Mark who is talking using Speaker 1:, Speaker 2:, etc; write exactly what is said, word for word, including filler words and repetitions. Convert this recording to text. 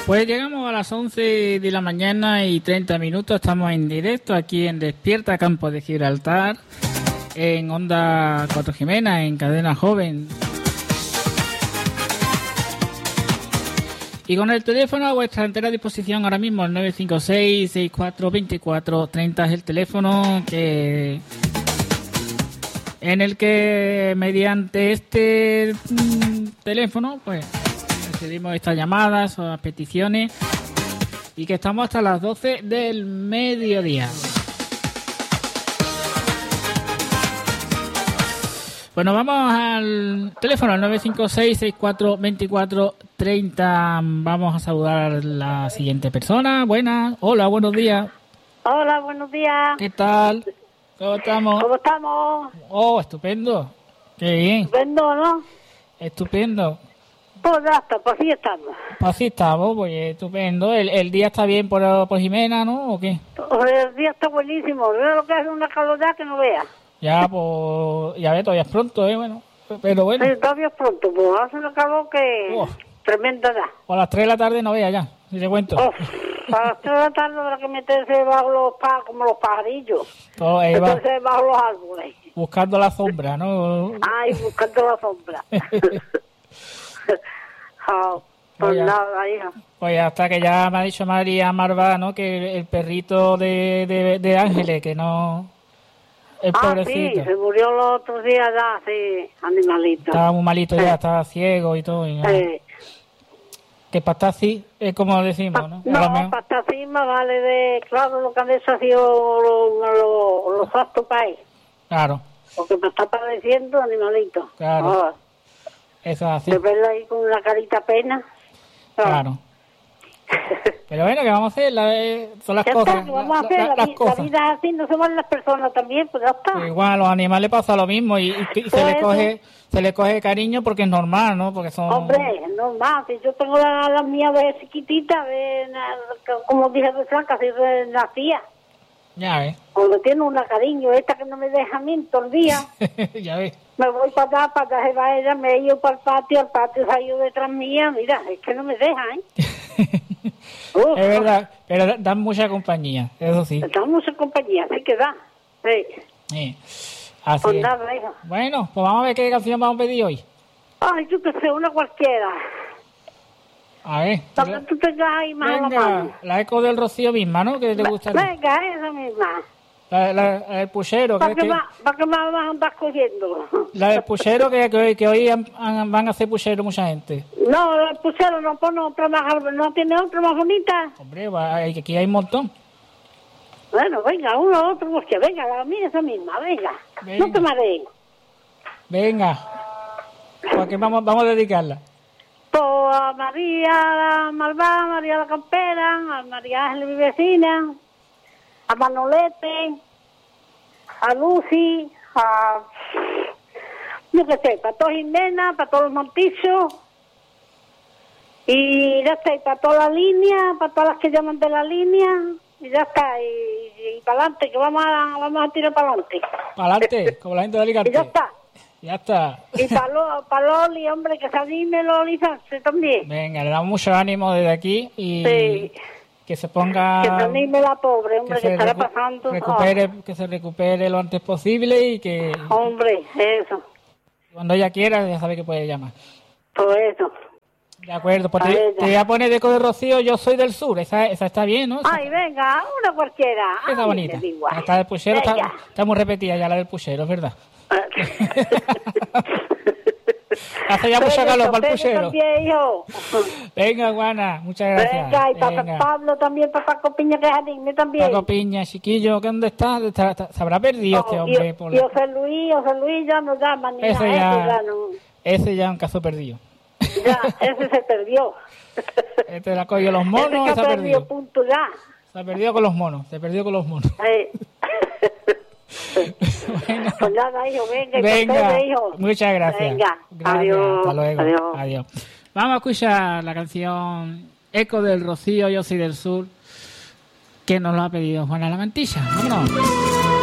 Speaker 1: Pues llegamos a las once de la mañana y treinta minutos, estamos en directo aquí en Despierta Campo de Gibraltar, en Onda Cuatro Jimena, en Cadena Joven. Y con el teléfono a vuestra entera disposición ahora mismo, el nueve cinco seis, seis cuatro dos cuatro tres cero es el teléfono que en el que mediante este mm, teléfono pues recibimos estas llamadas o las peticiones y que estamos hasta las doce del mediodía. Bueno, vamos al teléfono, al nueve cinco seis, seis cuatro dos cuatro tres cero. Vamos a saludar a la siguiente persona. Buenas. Hola, buenos días.
Speaker 2: Hola, buenos días.
Speaker 1: ¿Qué tal? ¿Cómo estamos?
Speaker 2: ¿Cómo estamos?
Speaker 1: Oh, estupendo. Qué bien.
Speaker 2: Estupendo, ¿no?
Speaker 1: Estupendo.
Speaker 2: Pues ya está, pues así estamos.
Speaker 1: Pues así estamos, pues estupendo. ¿El, el día está bien por, por Jimena, no? ¿O qué?
Speaker 2: El día está buenísimo. Veo lo que hace una calor ya que no veas.
Speaker 1: Ya, pues, ya ve, todavía es pronto, ¿eh? Bueno, pero bueno.
Speaker 2: Sí, todavía es pronto, pues hace una calor que...
Speaker 1: Oh.
Speaker 2: Tremenda ya.
Speaker 1: O a las tres de la tarde no vea ya, si te cuento.
Speaker 2: Oh, a las tres de la tarde habrá que meterse bajo los pa como los pajarillos.
Speaker 1: Todo ahí va.
Speaker 2: Meterse bajo los árboles.
Speaker 1: Buscando la sombra, ¿no?
Speaker 2: Ay, buscando la sombra. Oh, pues
Speaker 1: Oye,
Speaker 2: nada, hija.
Speaker 1: Pues hasta que ya me ha dicho María Marvá, ¿no? Que el, el perrito de, de, de Ángeles, que no... El
Speaker 2: Ah,
Speaker 1: pobrecito.
Speaker 2: sí, se murió los otros días ya, sí, animalito.
Speaker 1: Estaba muy malito
Speaker 2: Sí.
Speaker 1: ya, estaba ciego y todo. Y,
Speaker 2: Sí.
Speaker 1: que para estar así, es como decimos,
Speaker 2: Pa-
Speaker 1: ¿no?
Speaker 2: No,
Speaker 1: A lo mejor-
Speaker 2: para estar así más vale de... Claro, lo que han hecho ha sido los lo, los actos para él.
Speaker 1: Claro,
Speaker 2: Porque me está padeciendo animalito.
Speaker 1: Claro.
Speaker 2: Ah,
Speaker 1: eso es así,
Speaker 2: de verlo ahí con una carita pena. Ah.
Speaker 1: claro. Pero bueno, ¿qué vamos a hacer? La, eh, son las
Speaker 2: Ya
Speaker 1: cosas.
Speaker 2: está, que vamos
Speaker 1: la-
Speaker 2: a hacer
Speaker 1: la-
Speaker 2: la,
Speaker 1: las
Speaker 2: vi- la
Speaker 1: cosas.
Speaker 2: vida es así, no se van las personas también, pues ya está.
Speaker 1: Pues igual a los animales pasa lo mismo y, y- y se
Speaker 2: Pues
Speaker 1: le
Speaker 2: eso.
Speaker 1: coge se le coge cariño porque es normal, ¿no? Porque son...
Speaker 2: Hombre, es normal, si yo tengo la, la mía de chiquitita, de, na- como dije de flaca, así de nacía.
Speaker 1: Ya ves,
Speaker 2: Cuando tiene una cariño, esta que no me deja a mí todo el día,
Speaker 1: ya ves.
Speaker 2: me voy para allá, para allá se va ella, me he ido para el patio, el patio se ha ido detrás mía, mira, es que no me deja, ¿eh? Uf,
Speaker 1: Es verdad, pero da- dan mucha compañía, eso sí.
Speaker 2: estamos en compañía, así que da. Sí.
Speaker 1: Sí. Así
Speaker 2: Pues
Speaker 1: es.
Speaker 2: nada, hija.
Speaker 1: Bueno, pues vamos a ver qué canción vamos a pedir hoy.
Speaker 2: Ay, yo que sé, una cualquiera.
Speaker 1: A ver.
Speaker 2: Para que tú tengas ahí más a la
Speaker 1: Venga,
Speaker 2: mano.
Speaker 1: la eco del Rocío misma, ¿no? Que te gusta. a ti.
Speaker 2: Venga, esa misma.
Speaker 1: La, la, la del puchero,
Speaker 2: ¿Para
Speaker 1: que,
Speaker 2: qué
Speaker 1: que-
Speaker 2: más pa qué más vas a andar cogiendo?
Speaker 1: la del puchero que, que hoy, que hoy han- han- van a hacer puchero mucha gente.
Speaker 2: No, el pusero no pone otra más, no tiene otra más bonita.
Speaker 1: Hombre, va, hay- aquí hay un montón.
Speaker 2: Bueno, venga, uno, otro, pues que venga, la mía esa misma, venga.
Speaker 1: Venga.
Speaker 2: No te marees.
Speaker 1: Venga. ¿Para qué vamos, vamos a dedicarla?
Speaker 2: Pues a María la Malvada, a María la Campera, a María Ángel mi vecina, a Manolete, a Lucy, a... yo qué sé, para todos Jimena, para todos los Montizos, y ya está, y para toda la línea, para todas las que llaman de la línea, y ya está, y, y para adelante, que vamos a, vamos a tirar para adelante.
Speaker 1: Para adelante, como la gente de Alicante.
Speaker 2: Y ya está.
Speaker 1: Ya está.
Speaker 2: Y para lo, pa Loli, hombre, que se anime Loli Sánchez también.
Speaker 1: Venga, le damos mucho ánimo desde aquí y
Speaker 2: Sí.
Speaker 1: que se ponga...
Speaker 2: Que se anime la pobre, hombre, que,
Speaker 1: se
Speaker 2: estará
Speaker 1: recu-
Speaker 2: pasando.
Speaker 1: recupere, que se recupere lo antes posible y que
Speaker 2: Ah, hombre, eso,
Speaker 1: cuando ella quiera ya sabe que puede llamar.
Speaker 2: todo eso.
Speaker 1: De acuerdo, pues
Speaker 2: A
Speaker 1: te,
Speaker 2: ella.
Speaker 1: te voy a poner de Eco de Rocío, Yo soy del sur, esa, esa está bien, ¿no? Esa,
Speaker 2: Ay, venga, una cualquiera.
Speaker 1: esa está
Speaker 2: Ay,
Speaker 1: bonita.
Speaker 2: te digo, ay.
Speaker 1: Esta del puchero está,
Speaker 2: Venga.
Speaker 1: está muy repetida ya la del puchero, es verdad. Hace ya mucho
Speaker 2: Venga,
Speaker 1: calor para el
Speaker 2: Pepe
Speaker 1: puchero.
Speaker 2: también, hijo.
Speaker 1: Venga, Juana, muchas gracias.
Speaker 2: Venga, y para
Speaker 1: Venga.
Speaker 2: Pablo también, para Paco Piña, que es anime también.
Speaker 1: Paco Piña, chiquillo, ¿qué dónde está? Está- está- Se habrá perdido este
Speaker 2: Oh,
Speaker 1: hombre.
Speaker 2: y,
Speaker 1: por
Speaker 2: y
Speaker 1: la-
Speaker 2: José Luis, José Luis ya no llama ni
Speaker 1: Ese
Speaker 2: nada,
Speaker 1: ya-
Speaker 2: ese ya no.
Speaker 1: Ese ya es un caso perdido.
Speaker 2: Ya, ese se perdió.
Speaker 1: Este la cogió los
Speaker 2: ese
Speaker 1: monos y
Speaker 2: se
Speaker 1: se
Speaker 2: ha
Speaker 1: ha
Speaker 2: perdido,
Speaker 1: perdido.
Speaker 2: punto ya.
Speaker 1: Se ha perdido con los monos, se perdió con los monos.
Speaker 2: Eh.
Speaker 1: Bueno.
Speaker 2: Pues nada, hijo, venga, y
Speaker 1: Venga,
Speaker 2: ustedes, hijo.
Speaker 1: muchas gracias.
Speaker 2: Venga,
Speaker 1: Gracias,
Speaker 2: adiós,
Speaker 1: hasta luego.
Speaker 2: adiós.
Speaker 1: Adiós. Vamos a escuchar la canción Eco del Rocío, Yo soy del sur, que nos lo ha pedido Juana La Mantilla. Vámonos.